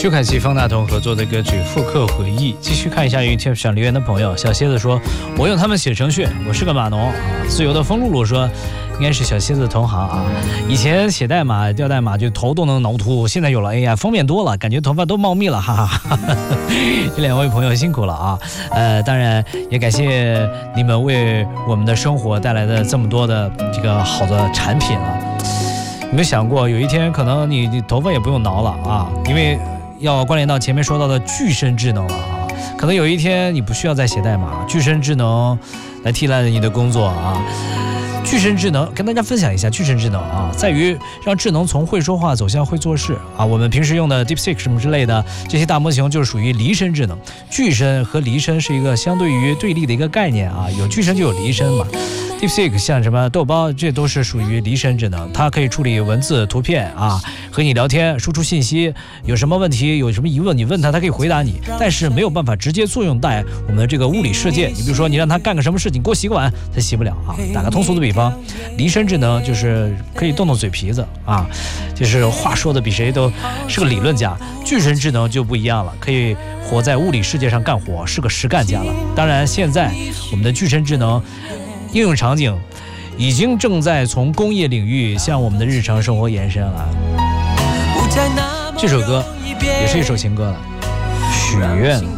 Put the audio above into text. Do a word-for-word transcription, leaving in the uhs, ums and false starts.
薛凯琪、方大同合作的歌曲《复刻回忆》。继续看一下 YouTube 上留言的朋友，小蝎子说：“我用他们写程序，我是个码农。”自由的风露露说：“应该是小蝎子的同行啊，以前写代码、调代码就头都能挠秃，现在有了 A I 方便多了，感觉头发都茂密了，哈哈哈哈。”这两位朋友辛苦了啊！呃，当然也感谢你们为我们的生活带来的这么多的这个好的产品啊。有没有想过，有一天可能你你头发也不用挠了啊，因为要关联到前面说到的具身智能了啊。可能有一天你不需要再写代码，具身智能来替代你的工作啊。具身智能跟大家分享一下，具身智能啊，在于让智能从会说话走向会做事啊。我们平时用的 DeepSeek 什么之类的这些大模型就是属于离身智能。具身和离身是一个相对于对立的一个概念啊，有具身就有离身嘛。DeepSeek 像什么豆包，这都是属于离身智能，它可以处理文字、图片啊，和你聊天，输出信息，有什么问题、有什么疑问，你问他，他可以回答你，但是没有办法直接作用在我们的这个物理世界。你比如说，你让他干个什么事情，给我洗个碗，他洗不了啊。打个通俗的比方，离身智能就是可以动动嘴皮子啊，就是话说的比谁都是个理论家。具身智能就不一样了，可以活在物理世界上干活，是个实干家了。当然，现在我们的具身智能应用场景已经正在从工业领域向我们的日常生活延伸了。这首歌也是一首情歌了，许愿。